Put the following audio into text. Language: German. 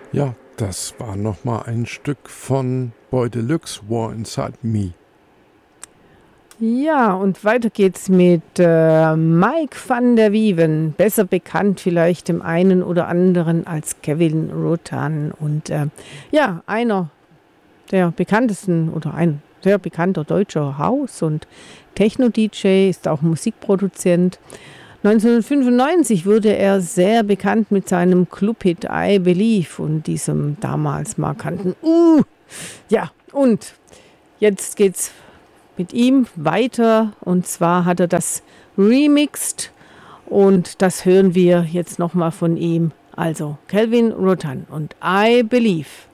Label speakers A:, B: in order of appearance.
A: Ja, das war nochmal ein Stück von Boy Deluxe, War Inside Me.
B: Ja, und weiter geht's mit Mike van der Wieven, besser bekannt vielleicht dem einen oder anderen als Kevin Rutan. Und ja, einer der bekanntesten oder ein sehr bekannter deutscher House- und Techno-DJ, ist auch Musikproduzent. 1995 wurde er sehr bekannt mit seinem Clubhit I Believe und diesem damals markanten Ja, und jetzt geht's mit ihm weiter und zwar hat er das remixed und das hören wir jetzt nochmal von ihm. Also Calvin Rutan und I Believe.